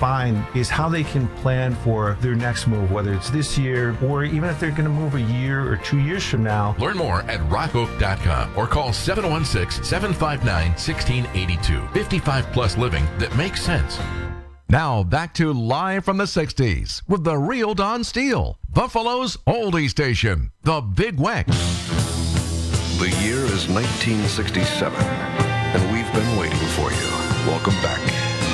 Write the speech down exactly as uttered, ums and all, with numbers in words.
find is how they can plan for their next move, whether it's this year or even if they're going to move a year or two years from now. Learn more at rock oak dot com or call seven one six, seven five nine, one six eight two. fifty-five plus living that makes sense. Now back to Live from the sixties with the real Don Steele, Buffalo's oldie station, the Big Weck. The year is nineteen sixty-seven, and we've been waiting for you. Welcome back